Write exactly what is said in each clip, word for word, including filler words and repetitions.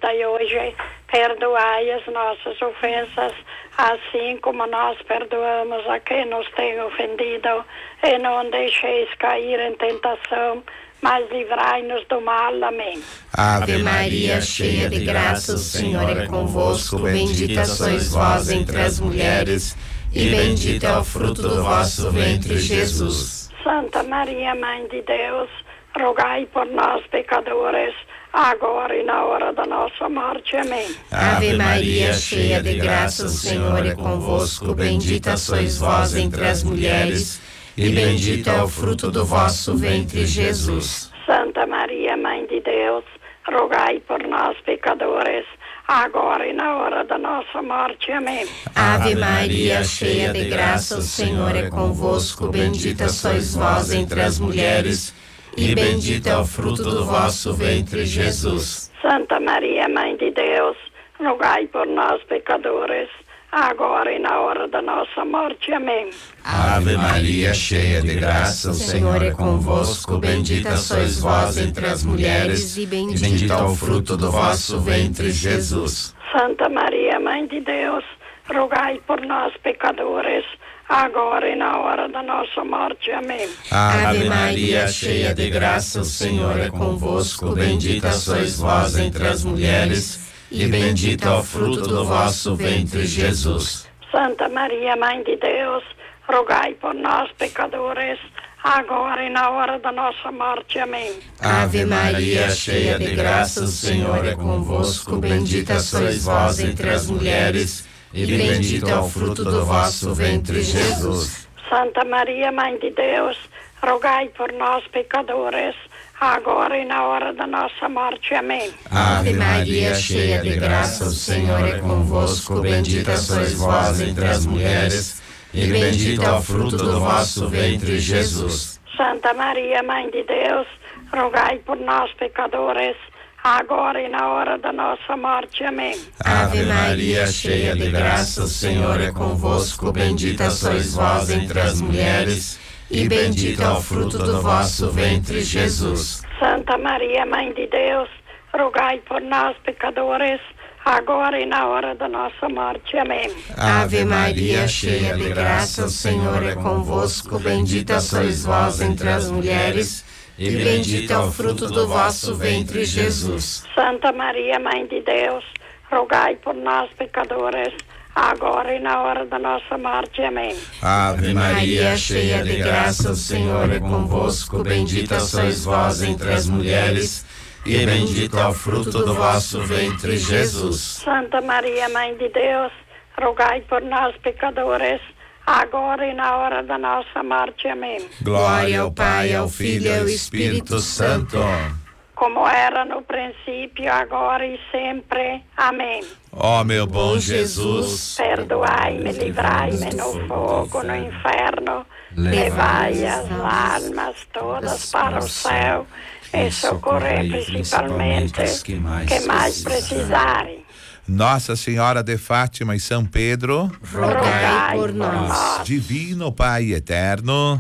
dai hoje, perdoai as nossas ofensas, assim como nós perdoamos a quem nos tem ofendido, e não deixeis cair em tentação, mas livrai-nos do mal. Amém. Ave Maria, cheia de graça, o Senhor é convosco, bendita sois vós entre as mulheres, e bendito é o fruto do vosso ventre, Jesus. Santa Maria, Mãe de Deus, rogai por nós, pecadores, agora e na hora da nossa morte. Amém. Ave Maria, cheia de graça, o Senhor é convosco, bendita sois vós entre as mulheres, e bendito é o fruto do vosso ventre, Jesus. Santa Maria, Mãe de Deus, rogai por nós, pecadores, agora e na hora da nossa morte. Amém. Ave Maria, cheia de graça, o Senhor é convosco, bendita sois vós entre as mulheres, e bendito é o fruto do vosso ventre, Jesus. Santa Maria, Mãe de Deus, rogai por nós, pecadores, agora e na hora da nossa morte. Amém. Ave Maria, cheia de graça, o Senhor é convosco, bendita sois vós entre as mulheres, e bendito é o fruto do vosso ventre, Jesus. Santa Maria, Mãe de Deus, rogai por nós, pecadores, agora e na hora da nossa morte. Amém. Ave Maria, cheia de graça, o Senhor é convosco, bendita sois vós entre as mulheres, e bendito é o fruto do vosso ventre, Jesus. Santa Maria, Mãe de Deus, rogai por nós, pecadores, agora e na hora da nossa morte. Amém. Ave Maria, cheia de graça, o Senhor é convosco, bendita sois vós entre as mulheres, e bendito é o fruto do vosso ventre, Jesus. Santa Maria, Mãe de Deus, rogai por nós, pecadores, agora e na hora da nossa morte. Amém. Ave Maria, cheia de graça, o Senhor é convosco, bendita sois vós entre as mulheres, e bendito é o fruto do vosso ventre, Jesus. Santa Maria, Mãe de Deus, rogai por nós, pecadores, agora e na hora da nossa morte. Amém. Ave Maria, cheia de graça, o Senhor é convosco, bendita sois vós entre as mulheres, e bendito é o fruto do vosso ventre, Jesus. Santa Maria, Mãe de Deus, rogai por nós, pecadores, agora e na hora da nossa morte. Amém. Ave Maria, cheia de graça, o Senhor é convosco, bendita sois vós entre as mulheres, e bendito é o fruto do vosso ventre, Jesus. Santa Maria, Mãe de Deus, rogai por nós, pecadores, agora e na hora da nossa morte. Amém. Ave Maria, cheia de graça, o Senhor é convosco, bendita sois vós entre as mulheres, e bendito é o fruto do vosso ventre, Jesus. Santa Maria, Mãe de Deus, rogai por nós, pecadores, agora e na hora da nossa morte. Amém. Glória ao Pai, ao Filho e ao Espírito Santo, como era no princípio, agora e sempre. Amém. Ó meu bom Jesus, perdoai-me, livrai-me no fogo, no inferno, levai as almas todas para o céu e socorrei principalmente os que mais precisarem. Nossa Senhora de Fátima e São Pedro, rogai por nós. Divino Pai eterno,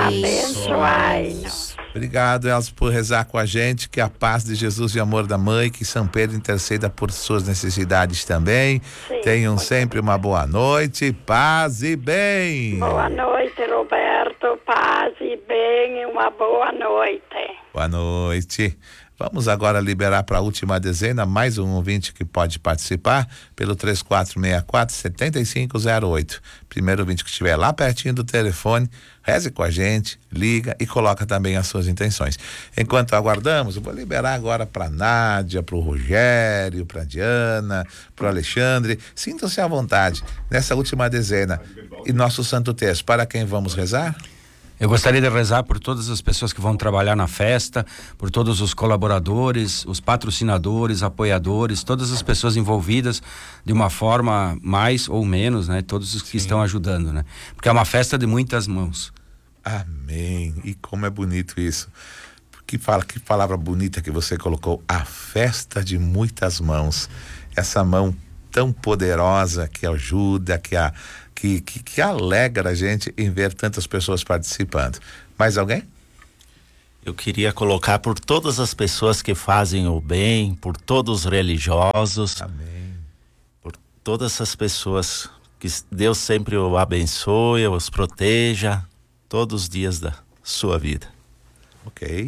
abençoai-nos. Obrigado, Elcio, por rezar com a gente. Que a paz de Jesus e o amor da Mãe, que São Pedro interceda por suas necessidades também. Sim. Tenham sempre uma boa noite, paz e bem. Boa noite, Roberto, paz e bem, uma boa noite. Boa noite. Vamos agora liberar para a última dezena mais um ouvinte que pode participar pelo três quatro seis quatro, sete cinco zero oito. Primeiro ouvinte que estiver lá pertinho do telefone, reze com a gente, liga e coloca também as suas intenções. Enquanto aguardamos, eu vou liberar agora para Nádia, para o Rogério, para Diana, para o Alexandre. Sintam-se à vontade nessa última dezena. E nosso Santo Terço, para quem vamos rezar? Eu gostaria de rezar por todas as pessoas que vão trabalhar na festa, por todos os colaboradores, os patrocinadores, apoiadores, todas as pessoas envolvidas de uma forma mais ou menos, né? Todos os que Sim. estão ajudando, né? Porque é uma festa de muitas mãos. Amém. E como é bonito isso. Que fala, que palavra bonita que você colocou. A festa de muitas mãos. Essa mão tão poderosa que ajuda, que a Que, que, que alegra a gente em ver tantas pessoas participando. Mais alguém? Eu queria colocar por todas as pessoas que fazem o bem, por todos os religiosos. Amém. Por todas essas pessoas, que Deus sempre o abençoe, os proteja, todos os dias da sua vida. Ok.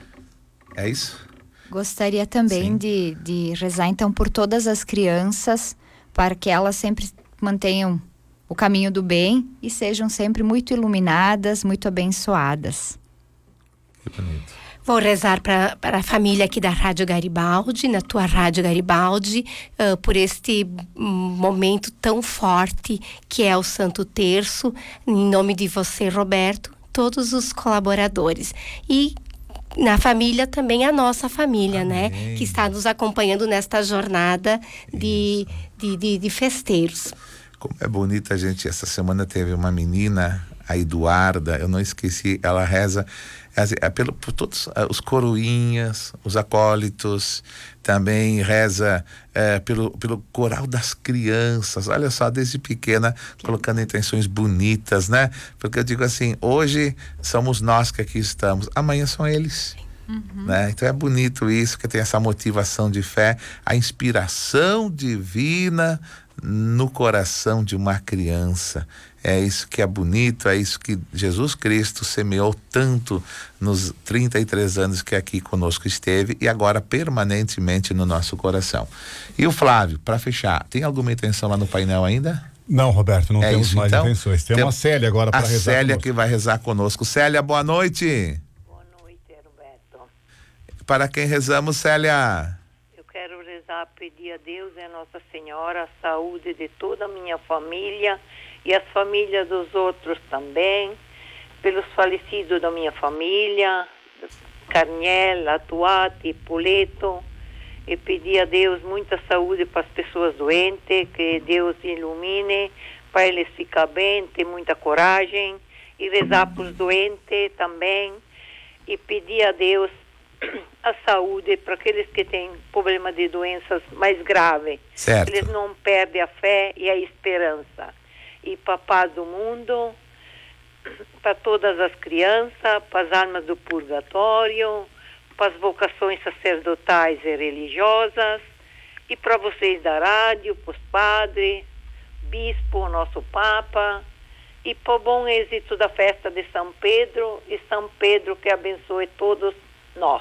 É isso? Gostaria também de, de rezar então por todas as crianças, para que elas sempre mantenham o caminho do bem e sejam sempre muito iluminadas, muito abençoadas. Que bonito. Vou rezar para a família aqui da Rádio Garibaldi, na tua Rádio Garibaldi, uh, por este momento tão forte que é o Santo Terço, em nome de você, Roberto, todos os colaboradores. E na família também a nossa família, Amém. né? Que está nos acompanhando nesta jornada de, de, de, de festeiros. Como é bonita, gente. Essa semana teve uma menina, a Eduarda, eu não esqueci, ela reza é, pelo, por todos os coroinhas, os acólitos, também reza é, pelo, pelo coral das crianças, olha só, desde pequena, colocando intenções bonitas, né? Porque eu digo assim, hoje somos nós que aqui estamos, amanhã são eles. Uhum. Né? Então é bonito isso, que tem essa motivação de fé, a inspiração divina no coração de uma criança. É isso que é bonito, é isso que Jesus Cristo semeou tanto nos trinta e três anos que aqui conosco esteve e agora permanentemente no nosso coração. E o Flávio, para fechar, tem alguma intenção lá no painel ainda? Não, Roberto, não é temos isso, mais então? intenções. Tem, tem uma Célia agora para rezar A Célia conosco. que vai rezar conosco. Célia, boa noite. Boa noite, Roberto. Para quem rezamos, Célia? Eu quero rezar, pedir a Deus e a Nossa Senhora a saúde de toda a minha família e as famílias dos outros também, pelos falecidos da minha família, Carniel, Atuati, Puleto, e pedir a Deus muita saúde para as pessoas doentes, que Deus ilumine, para eles ficarem bem, ter muita coragem, e rezar para os doentes também, e pedir a Deus a saúde para aqueles que têm problema de doenças mais graves. Certo. Eles não perdem a fé e a esperança. E para a paz do mundo, para todas as crianças, para as almas do purgatório, para as vocações sacerdotais e religiosas, e para vocês da rádio, para os padres, bispo, o nosso Papa, e para o bom êxito da festa de São Pedro, e São Pedro que abençoe todos nós.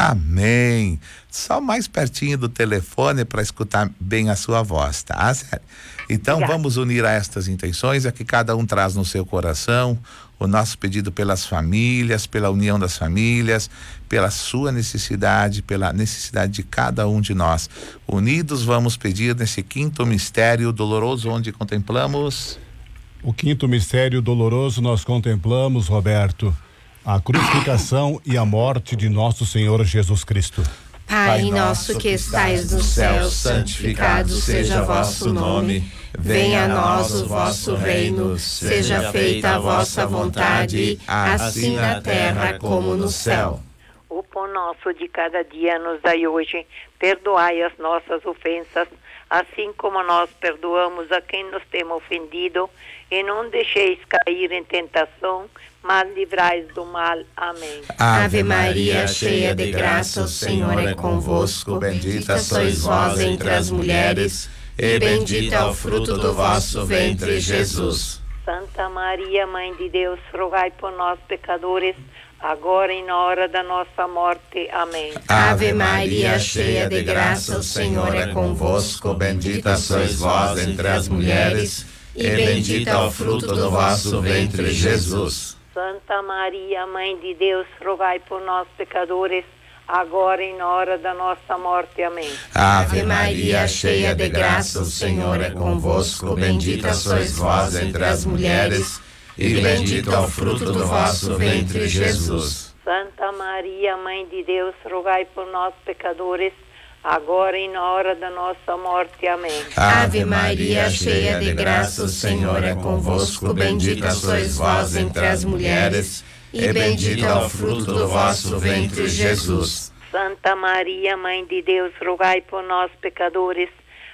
Amém. Só mais pertinho do telefone para escutar bem a sua voz, tá? Então Obrigada. Vamos unir a estas intenções, a que cada um traz no seu coração, o nosso pedido pelas famílias, pela união das famílias, pela sua necessidade, pela necessidade de cada um de nós. Unidos vamos pedir nesse quinto mistério doloroso, onde contemplamos... O quinto mistério doloroso nós contemplamos, Roberto, a crucificação e a morte de nosso Senhor Jesus Cristo. Pai nosso que estais no céu, santificado seja vosso nome. Venha a nós o vosso reino, seja feita a vossa vontade, assim na terra como no céu. O pão nosso de cada dia nos dai hoje, perdoai as nossas ofensas, assim como nós perdoamos a quem nos tem ofendido, e não deixeis cair em tentação, mas livrais do mal. Amém. Ave Maria, cheia de graça, o Senhor é convosco. Bendita sois vós entre as mulheres, e bendito é o fruto do vosso ventre, Jesus. Santa Maria, Mãe de Deus, rogai por nós, pecadores, agora e na hora da nossa morte. Amém. Ave Maria, cheia de graça, o Senhor é convosco. Bendita sois vós entre as mulheres, e bendito é o fruto do vosso ventre, Jesus. Santa Maria, Mãe de Deus, rogai por nós, pecadores, agora e na hora da nossa morte. Amém. Ave Maria, cheia de graça, o Senhor é convosco. Bendita sois vós entre as mulheres, e bendito é o fruto do vosso ventre, Jesus. Santa Maria, Mãe de Deus, rogai por nós, pecadores, agora e na hora da nossa morte. Amém. Ave Maria, cheia de graça, o Senhor é convosco. Bendita sois vós entre as mulheres, e bendito é o fruto do vosso ventre, Jesus. Santa Maria, Mãe de Deus, rogai por nós, pecadores,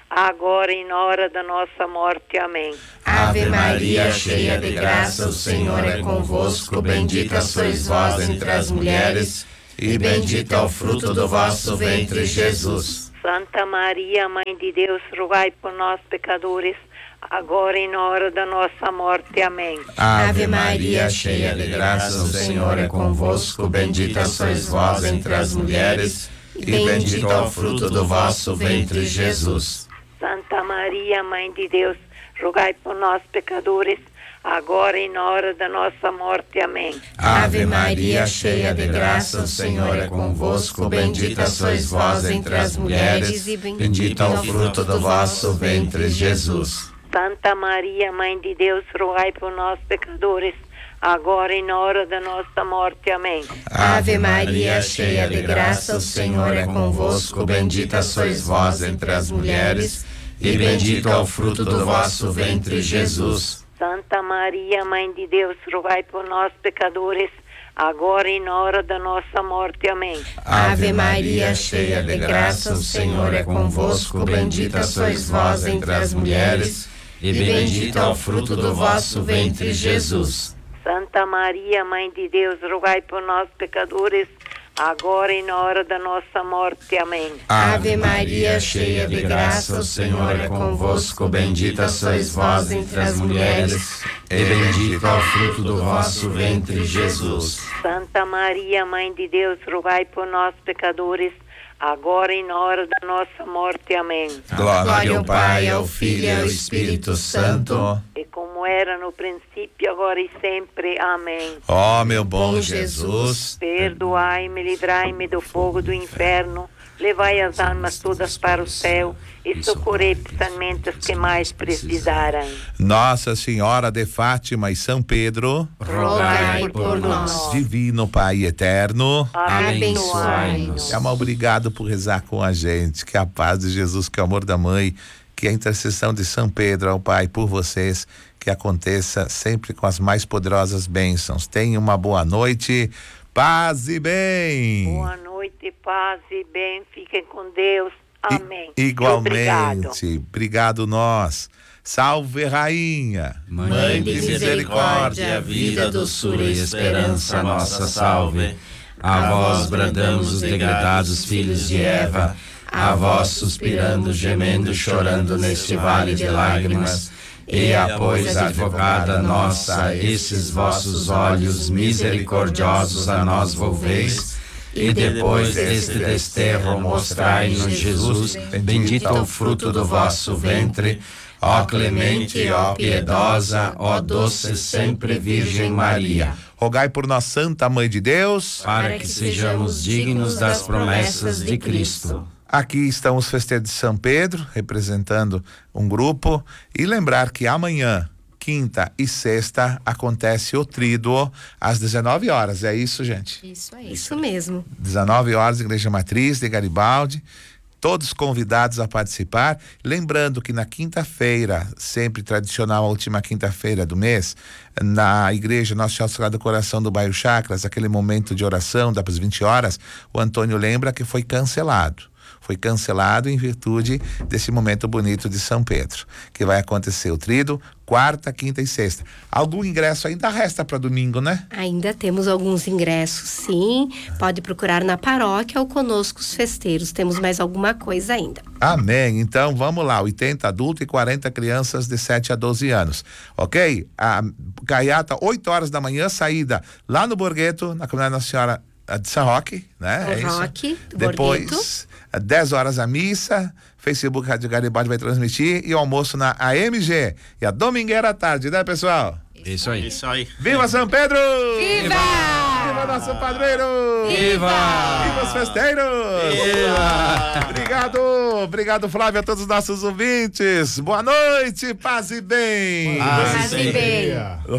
agora e na hora da nossa morte. Amém. Ave Maria, cheia de graça, o Senhor é convosco. Bendita sois vós entre as mulheres, e bendito é o fruto do vosso ventre, Jesus. Santa Maria, Mãe de Deus, rogai por nós, pecadores, agora e na hora da nossa morte. Amém. Ave Maria, cheia de graça, o Senhor é convosco. Bendita sois vós entre as mulheres, e bendito é o fruto do vosso ventre, Jesus. Santa Maria, Mãe de Deus, rogai por nós, pecadores, agora e na hora da nossa morte. Amém. Ave Maria, cheia de graça, o Senhor é convosco. Bendita sois vós entre as mulheres, e bendito é o fruto do vosso ventre, Jesus. Santa Maria, Mãe de Deus, rogai por nós, pecadores, agora e na hora da nossa morte. Amém. Ave Maria, cheia de graça, o Senhor é convosco. Bendita sois vós entre as mulheres, e bendito é o fruto do vosso ventre, Jesus. Santa Maria, Mãe de Deus, rogai por nós, pecadores, agora e na hora da nossa morte. Amém. Ave Maria, cheia de graça, o Senhor é convosco. Bendita sois vós entre as mulheres, e bendito é o fruto do vosso ventre, Jesus. Santa Maria, Mãe de Deus, rogai por nós, pecadores, agora e na hora da nossa morte. Amém. Ave Maria, cheia de graça, o Senhor é convosco. Bendita sois vós entre as mulheres, e bendito é o fruto do vosso ventre, Jesus. Santa Maria, Mãe de Deus, rogai por nós, pecadores, agora e na hora da nossa morte. Amém. Glória ao Pai, ao Filho e ao Espírito Santo, e como era no princípio, agora e sempre. Amém. Ó oh, meu bom Jesus, perdoai-me, livrai-me do fogo do inferno, levai as almas todas para o céu e socorrei especialmente as que mais precisarem. Nossa Senhora de Fátima e São Pedro, rogai por nós. Divino Pai eterno, abençoai-nos. É uma obrigado por rezar com a gente. Que a paz de Jesus, que o amor da Mãe, que a intercessão de São Pedro ao Pai por vocês, que aconteça sempre com as mais poderosas bênçãos. Tenha uma boa noite, paz e bem. Boa noite, paz e bem. Fiquem com Deus. Amém. I, igualmente. Obrigado. Obrigado nós. Salve, Rainha, Mãe, Mãe de misericórdia, vida, doçura e esperança, nossa salve. A vós bradamos os degredados filhos de Eva, a vós suspirando, gemendo, chorando neste vale de lágrimas. E após, advogada nossa, esses vossos olhos misericordiosos a nós volveis, e depois deste desterro mostrai-nos Jesus, bendito o fruto do vosso ventre. Ó clemente, ó piedosa, ó doce sempre Virgem Maria, rogai por nós, Santa Mãe de Deus, para que sejamos dignos das promessas de Cristo. Aqui estão os festeiros de São Pedro, representando um grupo, e lembrar que amanhã, quinta e sexta, acontece o tríduo às dezenove horas. É isso, gente? Isso aí. Isso mesmo. dezenove horas, Igreja Matriz de Garibaldi. Todos convidados a participar. Lembrando que na quinta-feira, sempre tradicional, a última quinta-feira do mês, na igreja Nossa Senhora Sagrado do Coração do Bairro Chacras, aquele momento de oração das vinte horas, o Antônio lembra que foi cancelado. Foi cancelado em virtude desse momento bonito de São Pedro, que vai acontecer o tríduo, quarta, quinta e sexta. Algum ingresso ainda resta para domingo, né? Ainda temos alguns ingressos, sim. Pode procurar na paróquia ou conosco os festeiros. Temos mais alguma coisa ainda. Amém. Então vamos lá, oitenta adultos e quarenta crianças de sete a doze anos. Ok? A Caiata, oito horas da manhã, saída lá no Borgheto, na comunidade Nossa Senhora de São Roque, né? É Roque, isso. Depois, dez horas a missa, Facebook Rádio Garibaldi vai transmitir, e o almoço na A M G. E a domingueira à tarde, né, pessoal? Isso aí. Isso aí. Viva São Pedro! Viva! Viva nosso padroeiro! Viva! Viva os festeiros! Viva! Obrigado, obrigado, Flávio, a todos os nossos ouvintes. Boa noite, paz e bem. Paz e bem.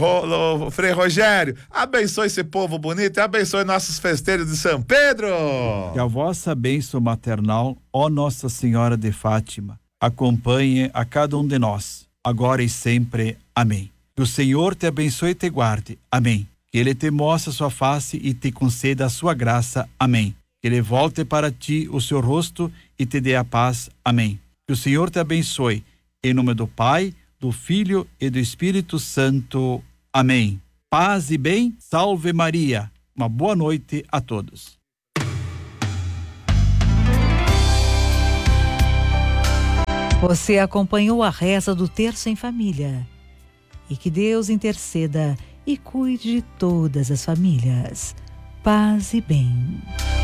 Ro, Frei Rogério, abençoe esse povo bonito e abençoe nossos festeiros de São Pedro. Que a vossa bênção maternal, ó Nossa Senhora de Fátima, acompanhe a cada um de nós, agora e sempre. Amém. Que o Senhor te abençoe e te guarde. Amém. Que Ele te mostre a sua face e te conceda a sua graça. Amém. Que Ele volte para ti o seu rosto e te dê a paz. Amém. Que o Senhor te abençoe. Em nome do Pai, do Filho e do Espírito Santo. Amém. Paz e bem, salve Maria. Uma boa noite a todos. Você acompanhou a reza do Terço em Família. E que Deus interceda e cuide de todas as famílias. Paz e bem.